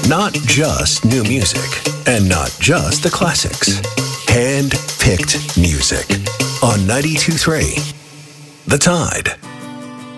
Not just new music, and not just the classics. Hand-picked music on 92.3 The Tide.